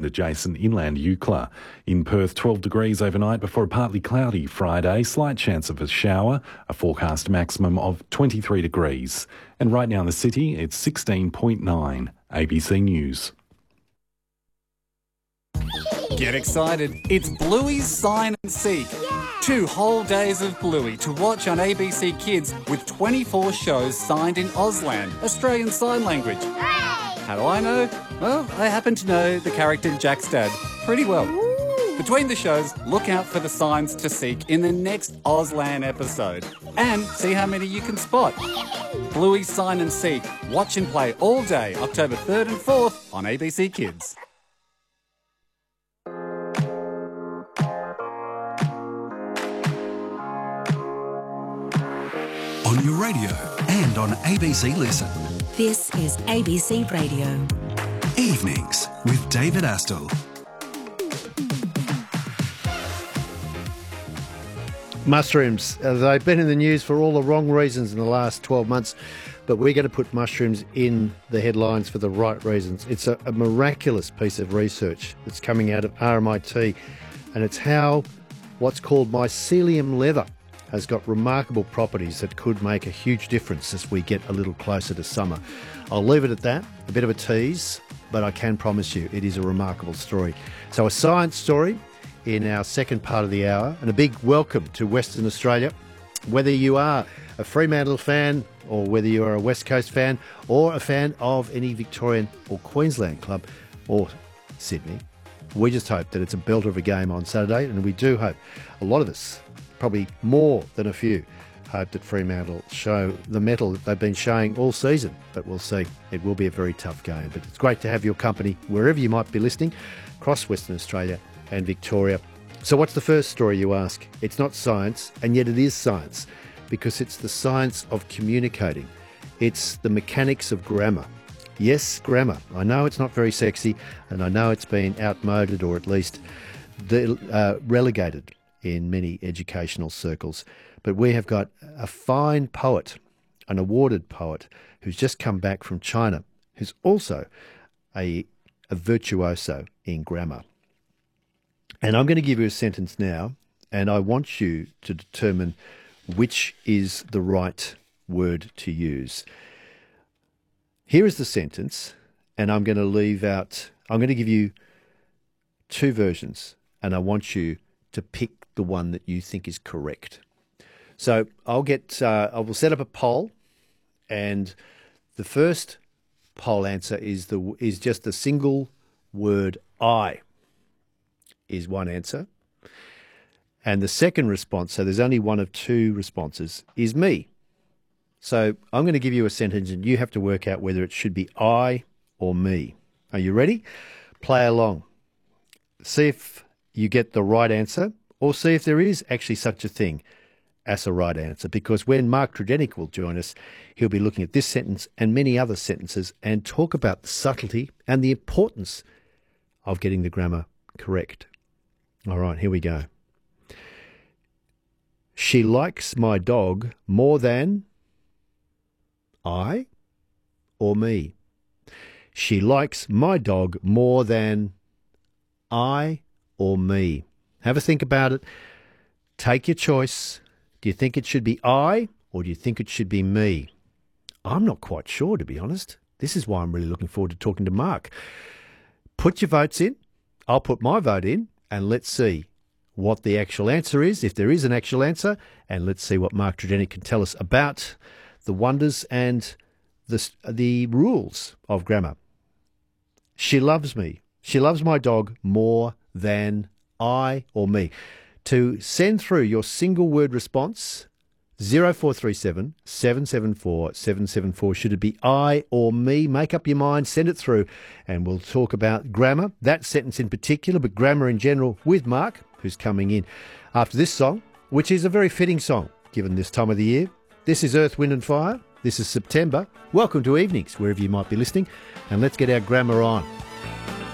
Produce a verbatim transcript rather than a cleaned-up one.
adjacent inland Eucla. In Perth, twelve degrees overnight before a partly cloudy Friday. Slight chance of a shower, a forecast maximum of twenty-three degrees. And right now in the city, it's sixteen point nine. A B C News. Get excited. It's Bluey's Sign and Seek. Yeah. Two whole days of Bluey to watch on A B C Kids with twenty-four shows signed in Auslan, Australian Sign Language. Hooray! How do I know? Well, I happen to know the character Jack's dad pretty well. Ooh. Between the shows, look out for the signs to seek in the next Auslan episode and see how many you can spot. Bluey's Sign and Seek. Watch and play all day, October third and fourth on A B C Kids. On your radio and on A B C Listen. This is A B C Radio. Evenings with David Astle. Mushrooms. Uh, they've been in the news for all the wrong reasons in the last twelve months, but we're going to put mushrooms in the headlines for the right reasons. It's a, a miraculous piece of research that's coming out of R M I T, and it's how what's called mycelium leather has got remarkable properties that could make a huge difference as we get a little closer to summer. I'll leave it at that, a bit of a tease, but I can promise you it is a remarkable story. So a science story in our second part of the hour, and a big welcome to Western Australia. Whether you are a Fremantle fan or whether you are a West Coast fan or a fan of any Victorian or Queensland club or Sydney, we just hope that it's a belter of a game on Saturday, and we do hope, a lot of us, probably more than a few, hope that Fremantle show the mettle that they've been showing all season. But we'll see. It will be a very tough game. But it's great to have your company wherever you might be listening, across Western Australia and Victoria. So what's the first story, you ask? It's not science, and yet it is science, because it's the science of communicating. It's the mechanics of grammar. Yes, grammar. I know it's not very sexy, and I know it's been outmoded or at least de- uh, relegated in many educational circles. But we have got a fine poet, an awarded poet, who's just come back from China, who's also a, a virtuoso in grammar. And I'm going to give you a sentence now, and I want you to determine which is the right word to use. Here is the sentence, and I'm going to leave out, I'm going to give you two versions, and I want you to pick the one that you think is correct. So I'll get, uh, I will set up a poll, and the first poll answer is the is just the single word I is one answer. And the second response, so there's only one of two responses, is me. So I'm going to give you a sentence and you have to work out whether it should be I or me. Are you ready? Play along. See if you get the right answer, or see if there is actually such a thing as a right answer. Because when Mark Tredenick will join us, he'll be looking at this sentence and many other sentences and talk about the subtlety and the importance of getting the grammar correct. All right, here we go. She likes my dog more than I or me. She likes my dog more than I or me. Have a think about it. Take your choice. Do you think it should be I or do you think it should be me? I'm not quite sure, to be honest. This is why I'm really looking forward to talking to Mark. Put your votes in. I'll put my vote in, and let's see what the actual answer is, if there is an actual answer, and let's see what Mark Tredenick can tell us about the wonders and the, the rules of grammar. She loves me. She loves my dog more than I or me. To send through your single word response, zero four three seven, seven seven four, seven seven four. Should it be I or me? Make up your mind, send it through, and we'll talk about grammar, that sentence in particular, but grammar in general with Mark, who's coming in after this song, which is a very fitting song given this time of the year. This is Earth, Wind and Fire. This is September. Welcome to Evenings, wherever you might be listening, and let's get our grammar on.